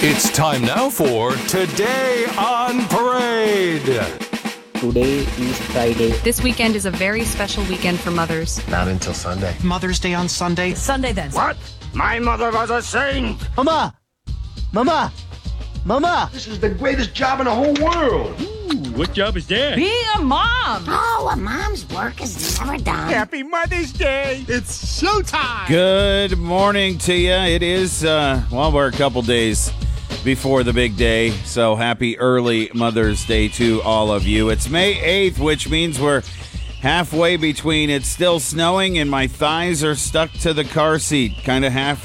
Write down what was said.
It's time now for Today on Parade. Today is Friday. This weekend is a very special weekend for mothers. Not until Sunday. Mother's Day on Sunday. Sunday then. What? My mother was a saint. Mama! Mama! Mama! This is the greatest job in the whole world. What job is that? Being a mom. Oh, a mom's work is never done. Happy Mother's Day. It's showtime. Good morning to you. It is, we're a couple days before the big day, so happy early Mother's Day to all of you. It's May 8th, which means we're halfway between it's still snowing and my thighs are stuck to the car seat, kind of half